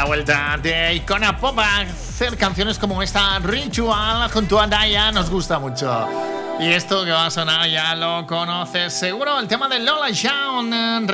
vuelta de Icona Pop a hacer canciones como esta Ritual junto a Daya nos gusta mucho. Y esto que va a sonar ya lo conoces seguro, el tema de Lola Shawn.